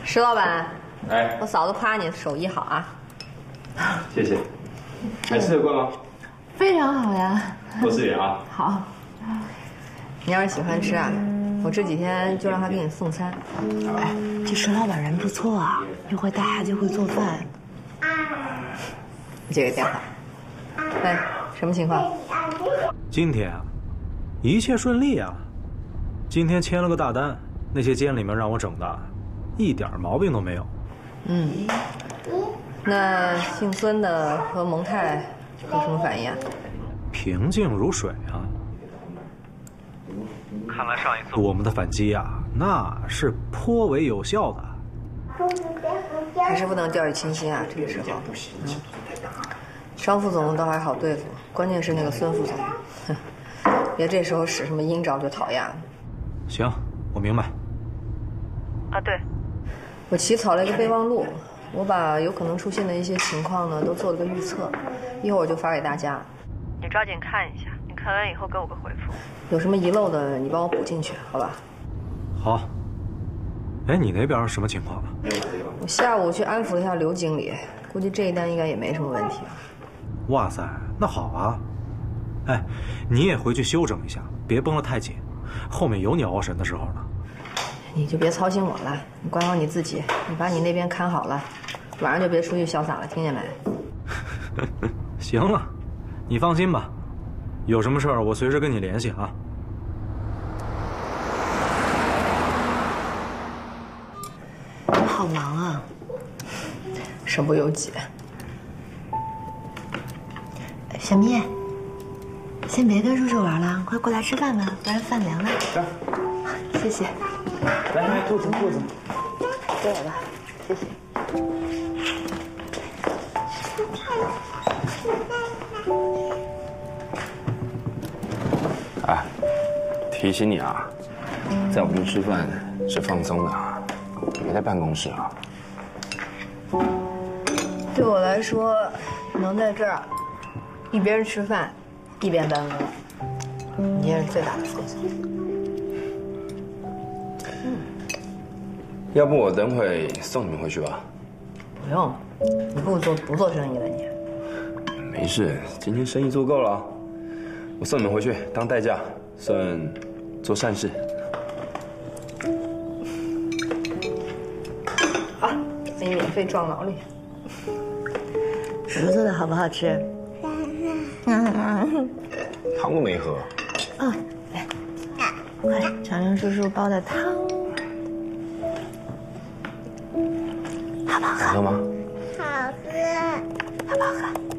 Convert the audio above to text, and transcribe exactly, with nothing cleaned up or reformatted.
石老板， 哎， 我嫂子夸你手艺好啊。 谢谢。还吃得惯吗？ 非常好呀。 多吃点啊。 好。你要是喜欢吃啊，我这几天就让他给你送餐。 哎，这石老板人不错啊，又会带孩子，又会做饭。 你接个电话。喂，什么情况？ 今天啊，一切顺利啊。今天签了个大单，那些监里面让我整的，一点毛病都没有。 嗯。那姓孙的和蒙泰有什么反应啊？ 平静如水啊。看来上一次我们的反击啊，那是颇为有效的。 还是不能掉以轻心啊，这个时候。嗯。商副总倒还好对付，关键是那个孙副总，哼，别这时候使什么阴招就讨厌了。 行，我明白。 啊，对，我起草了一个备忘录，我把有可能出现的一些情况呢都做了个预测，一会儿我就发给大家，你抓紧看一下，你看完以后给我个回复，有什么遗漏的你帮我补进去，好吧？ 好。哎，你那边什么情况啊？ 我下午去安抚了一下刘经理，估计这一单应该也没什么问题。 哇塞，那好啊！哎，你也回去休整一下，别绷得太紧，后面有你熬神的时候呢。 你就别操心我了，你管好你自己，你把你那边看好了，晚上就别出去潇洒了，听见没？ 行了，你放心吧，有什么事儿我随时跟你联系啊。 你好忙啊， 身不由己。 小蜜，先别跟叔叔玩了，快过来吃饭吧，不然饭凉了。 来， 谢谢。 来来，坐着坐着。 对了，谢谢。 哎，提醒你啊，在我们这吃饭是放松的，别在办公室啊。 对我来说，能在这儿一边吃饭一边办公，你也是最大的放松。 嗯，要不我等会送你们回去吧？ 不用，你不做不做生意了你？ 没事，今天生意做够了，我送你们回去当代驾，算做善事。 好，给你免费壮劳力。 叔叔做的好不好吃？ 汤都没喝。 哦，来，快尝尝叔叔煲的汤，好不好喝？ 好喝吗？ 好喝。 好不好喝？